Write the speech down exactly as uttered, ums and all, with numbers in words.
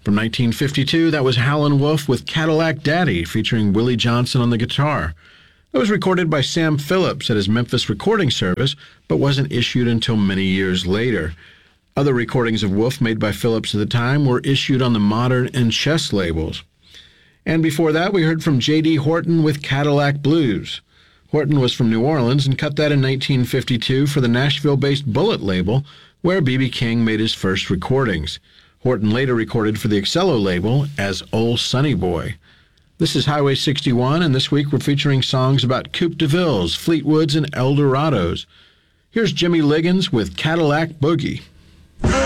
From nineteen fifty-two, that was Howlin' Wolf with Cadillac Daddy, featuring Willie Johnson on the guitar. It was recorded by Sam Phillips at his Memphis recording service, but wasn't issued until many years later. Other recordings of Wolf made by Phillips at the time were issued on the Modern and Chess labels. And before that, we heard from J D Horton with Cadillac Blues. Horton was from New Orleans and cut that in nineteen fifty-two for the Nashville-based Bullet label, where B B King made his first recordings. Horton later recorded for the Excello label as Old Sonny Boy. This is Highway sixty-one, and this week we're featuring songs about Coupe de Villes, Fleetwoods, and Eldorados. Here's Jimmy Liggins with Cadillac Boogie.